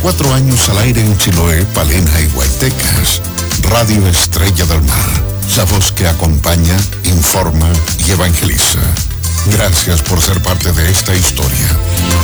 4 años al aire en Chiloé, Palena y Guaytecas. Radio Estrella del Mar. La voz que acompaña, informa y evangeliza. Gracias por ser parte de esta historia.